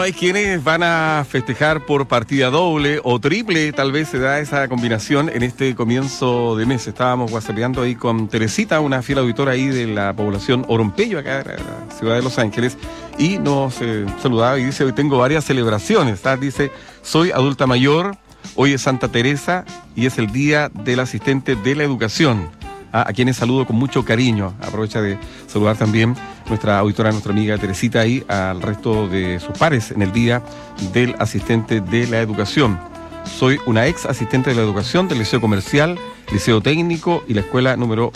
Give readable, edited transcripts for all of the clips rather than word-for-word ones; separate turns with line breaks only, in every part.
hay quienes van a festejar por partida doble o triple, tal vez se da esa combinación en este comienzo de mes. Estábamos whatsappeando ahí con Teresita, una fiel auditora ahí de la población Orompello, acá en la ciudad de Los Ángeles, y nos saludaba y dice: hoy tengo varias celebraciones, ¿tá? Dice, soy adulta mayor, hoy es Santa Teresa y es el Día del Asistente de la Educación. A quienes saludo con mucho cariño. Aprovecha de saludar también nuestra auditora, nuestra amiga Teresita ahí, al resto de sus pares en el Día del Asistente de la Educación. Soy una ex asistente de la educación del Liceo Comercial, Liceo Técnico y la escuela número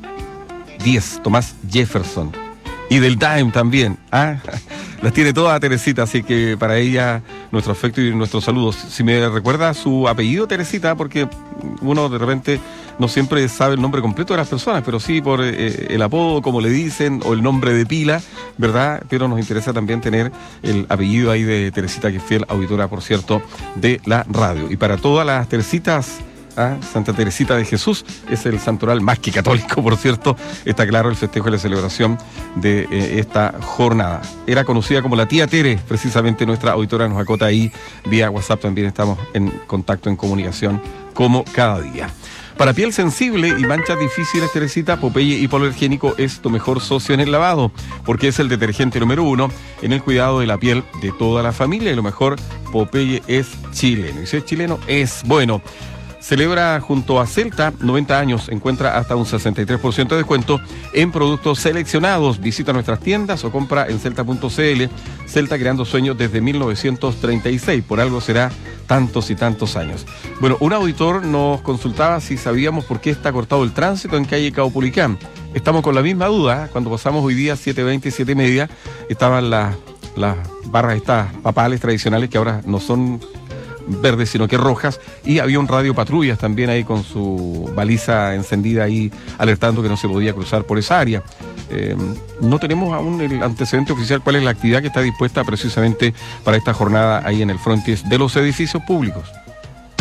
10, Tomás Jefferson. Y del DAEM también. Las tiene todas Teresita, así que para ella nuestro afecto y nuestros saludos. Si me recuerda su apellido, Teresita, porque uno de repente no siempre sabe el nombre completo de las personas, pero sí por el apodo, como le dicen, o el nombre de pila, ¿verdad? Pero nos interesa también tener el apellido ahí de Teresita, que es fiel auditora, por cierto, de la radio. Y para todas las Teresitas, Santa Teresita de Jesús es el santoral más que católico, por cierto. Está claro el festejo y la celebración de esta jornada. Era conocida como la tía Tere, precisamente nuestra auditora nos acota ahí vía WhatsApp. También estamos en contacto, en comunicación, como cada día. Para piel sensible y manchas difíciles, Teresita, Popeye Hipoalergénico es tu mejor socio en el lavado, porque es el detergente número 1 en el cuidado de la piel de toda la familia. Y lo mejor, Popeye es chileno. Y si es chileno, es bueno. Celebra junto a Celta 90 años. Encuentra hasta un 63% de descuento en productos seleccionados. Visita nuestras tiendas o compra en celta.cl. Celta, creando sueños desde 1936. Por algo será tantos y tantos años. Bueno, un auditor nos consultaba si sabíamos por qué está cortado el tránsito en calle Caupolicán. Estamos con la misma duda. Cuando pasamos hoy día 7:20 y 7:30, estaban las barras estas papales tradicionales, que ahora no son verdes sino que rojas, y había un radio patrullas también ahí con su baliza encendida ahí alertando que no se podía cruzar por esa área. No tenemos aún el antecedente oficial cuál es la actividad que está dispuesta precisamente para esta jornada ahí en el frontis de los edificios públicos.